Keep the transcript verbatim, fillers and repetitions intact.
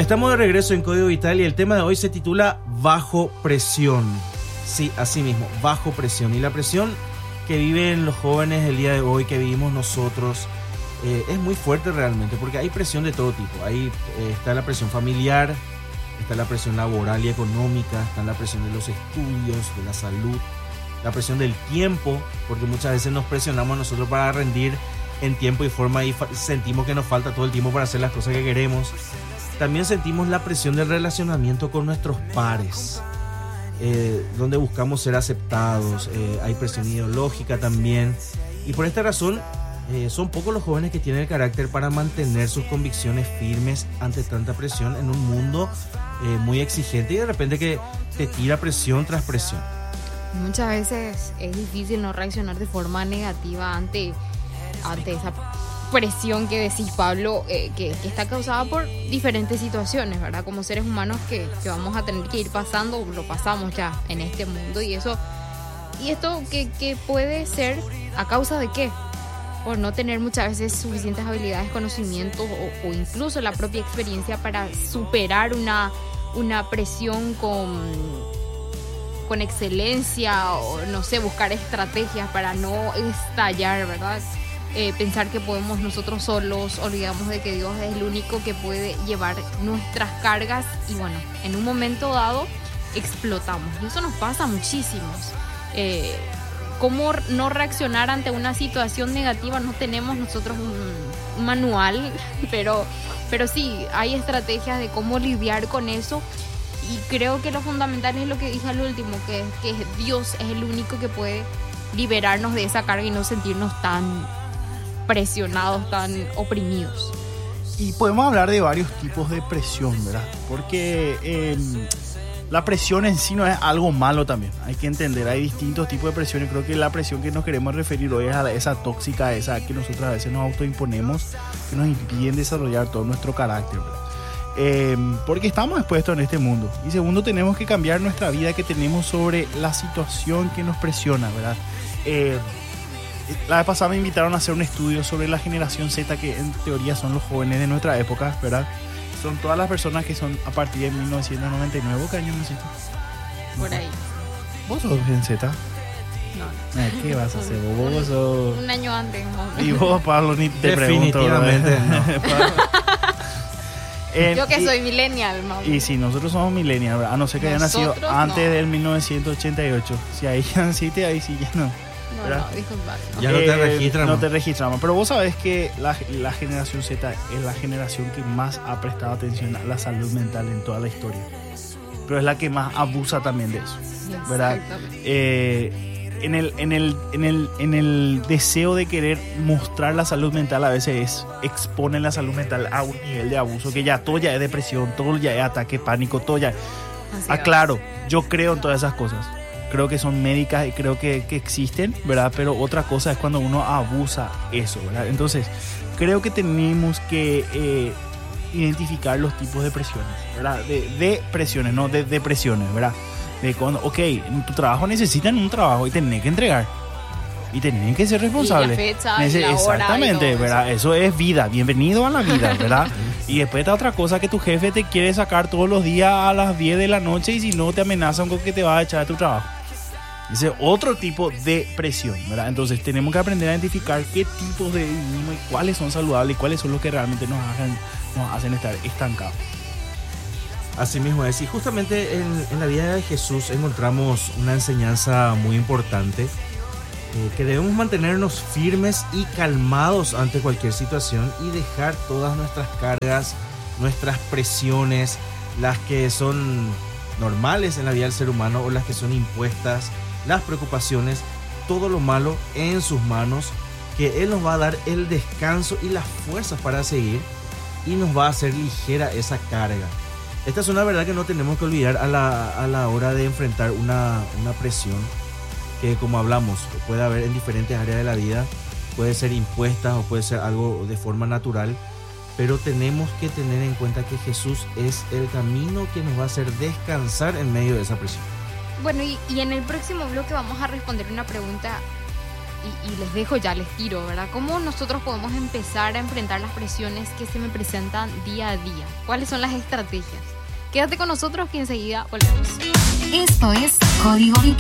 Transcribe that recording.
Estamos de regreso en Código Vital y el tema de hoy se titula Bajo Presión. Sí, así mismo, bajo presión. Y la presión que viven los jóvenes el día de hoy, que vivimos nosotros, eh, es muy fuerte realmente, porque hay presión de todo tipo. Ahí eh, está la presión familiar, está la presión laboral y económica, está la presión de los estudios, de la salud, la presión del tiempo, porque muchas veces nos presionamos nosotros para rendir en tiempo y forma y fa- sentimos que nos falta todo el tiempo para hacer las cosas que queremos. También sentimos la presión del relacionamiento con nuestros pares, eh, donde buscamos ser aceptados. Eh, hay presión ideológica también. Y por esta razón, eh, son pocos los jóvenes que tienen el carácter para mantener sus convicciones firmes ante tanta presión en un mundo eh, muy exigente y de repente que te tira presión tras presión. Muchas veces es difícil no reaccionar de forma negativa ante, ante esa presión que decís, Pablo, eh, que, que está causada por diferentes situaciones, ¿verdad? Como seres humanos que, que vamos a tener que ir pasando, lo pasamos ya en este mundo, y eso, y esto que, que puede ser a causa de qué, por no tener muchas veces suficientes habilidades, conocimientos o, o incluso la propia experiencia para superar una, una presión con, con excelencia, o no sé, buscar estrategias para no estallar, ¿verdad? Eh, pensar que podemos nosotros solos, olvidamos de que Dios es el único que puede llevar nuestras cargas y bueno, en un momento dado explotamos. Y eso nos pasa muchísimos. Eh, ¿Cómo no reaccionar ante una situación negativa? No tenemos nosotros un, un manual, pero, pero sí, hay estrategias de cómo lidiar con eso. Y creo que lo fundamental es lo que dije al último, que, que Dios es el único que puede liberarnos de esa carga y no sentirnos tan presionados, tan oprimidos. Y podemos hablar de varios tipos de presión, ¿verdad? Porque eh, la presión en sí no es algo malo también. Hay que entender, hay distintos tipos de presión. Y creo que la presión que nos queremos referir hoy es a esa tóxica, esa que nosotros a veces nos autoimponemos, que nos impiden desarrollar todo nuestro carácter, ¿verdad? Eh, porque estamos expuestos en este mundo. Y segundo, tenemos que cambiar nuestra vida que tenemos sobre la situación que nos presiona, ¿verdad? Eh, La vez pasada me invitaron a hacer un estudio sobre la generación Z, que en teoría son los jóvenes de nuestra época, ¿verdad? Son todas las personas que son a partir de mil novecientos noventa y nueve. ¿Qué año naciste? Por ahí. ¿Vos sos Gen Z? No. Eh, ¿Qué vas a hacer? Vos, vos sos... Un año antes. ¿No? Y vos, Pablo, ni te Definitivamente pregunto. En, Yo que y, soy millennial, ¿no? Y si nosotros somos millennials, ¿verdad? A no ser que hayan nacido Nosotros antes no. del mil novecientos ochenta y ocho. Si ahí ya naciste, ahí sí ya no. No, ¿verdad? no, disculpa. No. Ya no te Eh, registran. No te registramos. Pero vos sabés que la, la generación Z es la generación que más ha prestado atención a la salud mental en toda la historia. Pero es la que más abusa también de eso, ¿verdad? Exactamente. Eh, en, el, en, el, en, el, en el deseo de querer mostrar la salud mental, a veces exponen la salud mental a un nivel de abuso que ya todo ya es depresión, todo ya es ataque, pánico, todo ya. Aclaro, yo creo en todas esas cosas. Creo que son médicas y creo que, que existen, ¿verdad? Pero otra cosa es cuando uno abusa eso, ¿verdad? Entonces, creo que tenemos que eh, identificar los tipos de presiones, ¿verdad? De, de presiones, no de depresiones, ¿verdad? De cuando, ok, en tu trabajo necesitan un trabajo y tenés que entregar. Y tenés que ser responsable. Y la fecha, Nece- y la hora, Exactamente, y todo ¿verdad? Eso. eso es vida. Bienvenido a la vida, ¿verdad? Y después está otra cosa, que tu jefe te quiere sacar todos los días a las diez de la noche y si no te amenazan con que te vas a echar de tu trabajo. Ese es otro tipo de presión, ¿verdad? Entonces tenemos que aprender a identificar qué tipos de vivimos y cuáles son saludables y cuáles son los que realmente nos hacen, nos hacen estar estancados. Así mismo es. Y justamente en, en la vida de Jesús encontramos una enseñanza muy importante, eh, que debemos mantenernos firmes y calmados ante cualquier situación y dejar todas nuestras cargas, nuestras presiones, las que son normales en la vida del ser humano o las que son impuestas, las preocupaciones, todo lo malo en sus manos, que Él nos va a dar el descanso y las fuerzas para seguir y nos va a hacer ligera esa carga. Esta es una verdad que no tenemos que olvidar a la, a la hora de enfrentar una, una presión que, como hablamos, puede haber en diferentes áreas de la vida, puede ser impuesta o puede ser algo de forma natural, pero tenemos que tener en cuenta que Jesús es el camino que nos va a hacer descansar en medio de esa presión. Bueno, y, y en el próximo bloque vamos a responder una pregunta y, y les dejo ya, les tiro, ¿verdad? ¿Cómo nosotros podemos empezar a enfrentar las presiones que se me presentan día a día? ¿Cuáles son las estrategias? Quédate con nosotros que enseguida volvemos. Esto es Código Vital.